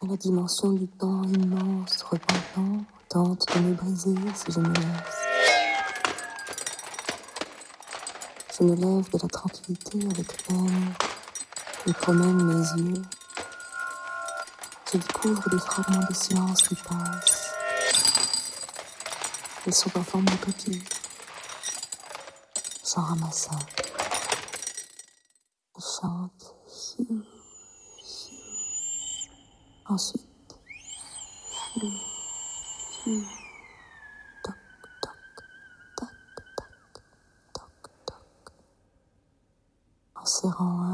La dimension du temps immense, repentant, tente de me briser si je me laisse. Je me lève de la tranquillité avec peine et promène mes yeux. Je découvre des fragments de silence qui passent. Elles sont en forme de coquilles. J'en ramasse un. Je chante. Ensuite, toc, toc, tac, tac, toc, toc. En serrant un.